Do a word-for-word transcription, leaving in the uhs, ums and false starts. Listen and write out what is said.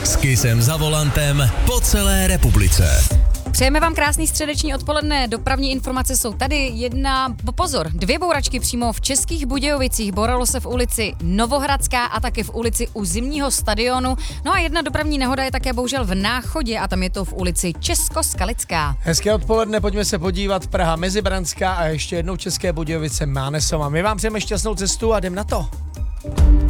S Kissem za volantem po celé republice. Přejeme vám krásný středeční odpoledne, dopravní informace jsou tady. Jedna, pozor, dvě bouračky přímo v Českých Budějovicích, bouralo se v ulici Novohradská a také v ulici u Zimního stadionu. No a jedna dopravní nehoda je také bohužel v Náchodě a tam je to v ulici Českoskalická. Hezké odpoledne, pojďme se podívat. Praha Mezibranská a ještě jednou České Budějovice Mánesova. My vám přejeme šťastnou cestu a jdem na to.